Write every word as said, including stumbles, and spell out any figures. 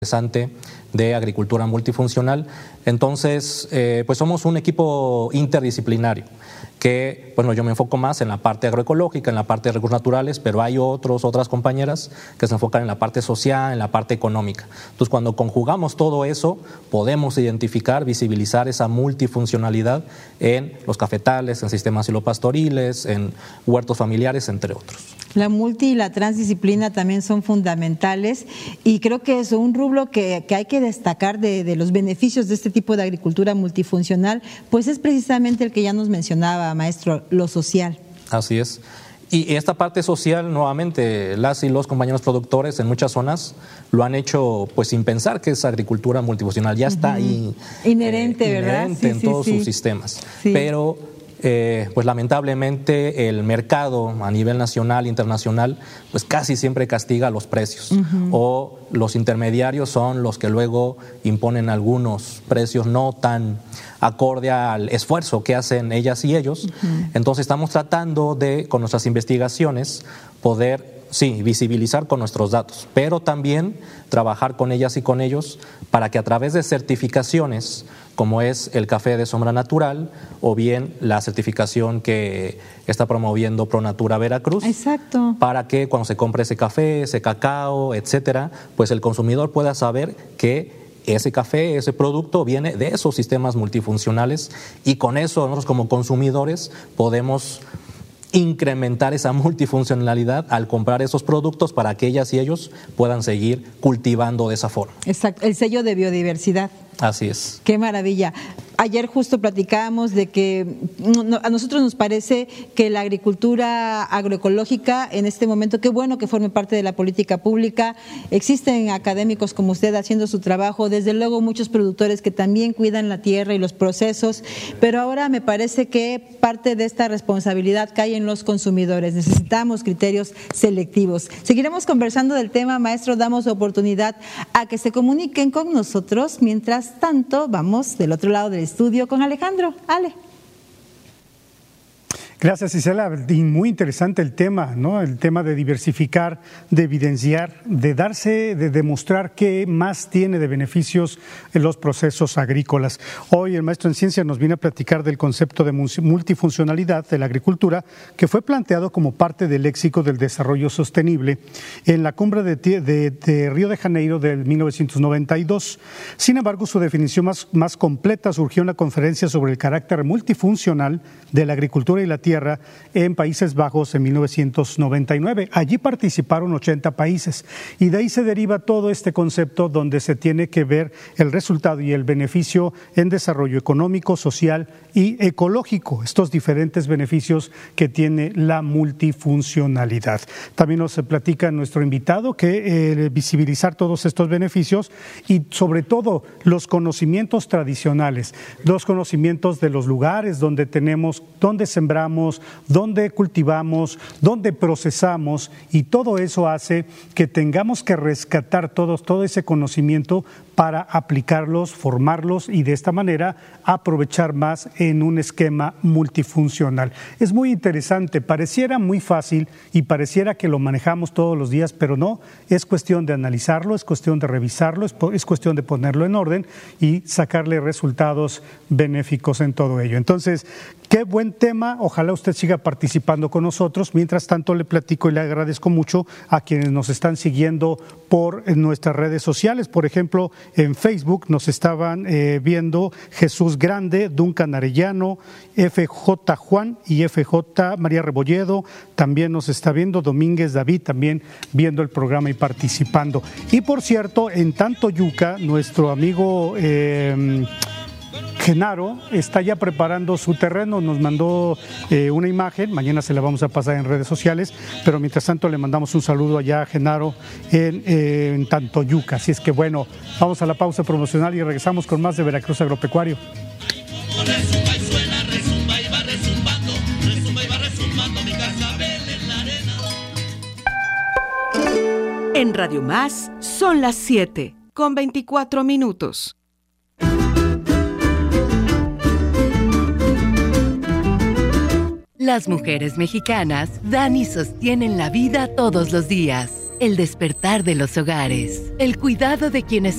interesante de agricultura multifuncional. Entonces, eh, pues somos un equipo interdisciplinario que, bueno, yo me enfoco más en la parte agroecológica, en la parte de recursos naturales, pero hay otros, otras compañeras que se enfocan en la parte social, en la parte económica. Entonces, cuando conjugamos todo eso, podemos identificar, visibilizar esa multifuncionalidad en los cafetales, en sistemas silvopastoriles, en huertos familiares, entre otros. La multi y la transdisciplina también son fundamentales y creo que es un rubro que, que hay que destacar de, de los beneficios de este tipo de agricultura multifuncional, pues es precisamente el que ya nos mencionaba, maestro, lo social. Así es. Y esta parte social, nuevamente, las y los compañeros productores en muchas zonas lo han hecho pues sin pensar que es agricultura multifuncional, ya uh-huh. está ahí. Inherente, eh, ¿verdad? Inherente Sí, en sí, todos sí. sus sistemas. Sí. Pero Eh, pues lamentablemente el mercado a nivel nacional, internacional, pues casi siempre castiga los precios uh-huh. o los intermediarios son los que luego imponen algunos precios no tan acorde al esfuerzo que hacen ellas y ellos. Uh-huh. Entonces estamos tratando de, con nuestras investigaciones, poder sí, visibilizar con nuestros datos, pero también trabajar con ellas y con ellos para que a través de certificaciones, como es el café de sombra natural o bien la certificación que está promoviendo ProNatura Veracruz, exacto, para que cuando se compre ese café, ese cacao, etcétera, pues el consumidor pueda saber que ese café, ese producto viene de esos sistemas multifuncionales y con eso nosotros como consumidores podemos incrementar esa multifuncionalidad al comprar esos productos para que ellas y ellos puedan seguir cultivando de esa forma. Exacto, el sello de biodiversidad. Así es. Qué maravilla. Ayer justo platicábamos de que no, a nosotros nos parece que la agricultura agroecológica en este momento, qué bueno que forme parte de la política pública. Existen académicos como usted haciendo su trabajo, desde luego muchos productores que también cuidan la tierra y los procesos, pero ahora me parece que parte de esta responsabilidad cae en los consumidores. Necesitamos criterios selectivos. Seguiremos conversando del tema, maestro, damos oportunidad a que se comuniquen con nosotros. Mientras tanto, vamos del otro lado del estudio con Alejandro. Ale. Gracias, Isela. Y muy interesante el tema, ¿no? El tema de diversificar, de evidenciar, de darse, de demostrar qué más tiene de beneficios en los procesos agrícolas. Hoy el maestro en ciencia nos viene a platicar del concepto de multifuncionalidad de la agricultura, que fue planteado como parte del léxico del desarrollo sostenible en la cumbre de, de, de Río de Janeiro del mil novecientos noventa y dos. Sin embargo, su definición más, más completa surgió en la conferencia sobre el carácter multifuncional de la agricultura y la tierra en Países Bajos en mil novecientos noventa y nueve. Allí participaron ochenta países y de ahí se deriva todo este concepto donde se tiene que ver el resultado y el beneficio en desarrollo económico, social y ecológico, estos diferentes beneficios que tiene la multifuncionalidad. También nos platica nuestro invitado que eh, visibilizar todos estos beneficios y sobre todo los conocimientos tradicionales, los conocimientos de los lugares donde tenemos, donde sembramos, dónde cultivamos, dónde procesamos, y todo eso hace que tengamos que rescatar todos, todo ese conocimiento para aplicarlos, formarlos y de esta manera aprovechar más en un esquema multifuncional. Es muy interesante, pareciera muy fácil y pareciera que lo manejamos todos los días, pero no, es cuestión de analizarlo, es cuestión de revisarlo, es, es cuestión de ponerlo en orden y sacarle resultados benéficos en todo ello. Entonces, qué buen tema, ojalá usted siga participando con nosotros. Mientras tanto, le platico y le agradezco mucho a quienes nos están siguiendo por nuestras redes sociales. Por ejemplo, en Facebook nos estaban eh, viendo Jesús Grande, Duncan Arellano, F J Juan y F J María Rebolledo. También nos está viendo Domínguez David, también viendo el programa y participando. Y por cierto, en Tantoyuca, nuestro amigo Eh, Genaro está ya preparando su terreno, nos mandó eh, una imagen, mañana se la vamos a pasar en redes sociales, pero mientras tanto le mandamos un saludo allá a Genaro en, eh, en Tantoyuca. Así es que bueno, vamos a la pausa promocional y regresamos con más de Veracruz Agropecuario. En Radio Más son las siete con veinticuatro minutos. Las mujeres mexicanas dan y sostienen la vida todos los días. el despertar de los hogares, el cuidado de quienes